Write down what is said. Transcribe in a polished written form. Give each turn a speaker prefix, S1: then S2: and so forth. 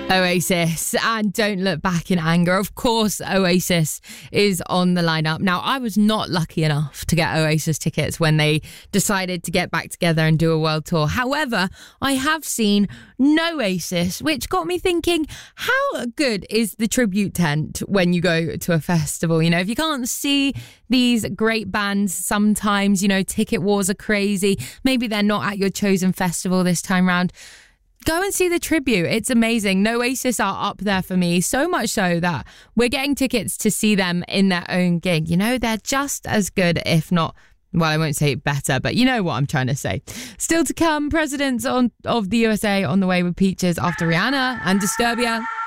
S1: Oasis and Don't Look Back in Anger. Of course, Oasis is on the lineup. Now, I was not lucky enough to get Oasis tickets when they decided to get back together and do a world tour. However, I have seen Noasis, which got me thinking, how good is the tribute tent when you go to a festival? You know, if you can't see these great bands, sometimes, you know, ticket wars are crazy. Maybe they're not at your chosen festival this time round. Go and see the tribute. It's amazing. Noasis are up there for me, so much so that we're getting tickets to see them in their own gig. You know, they're just as good, if not, well, I won't say better, but you know what I'm trying to say. Still to come, presidents of the USA on the way with Peaches after Rihanna and Disturbia.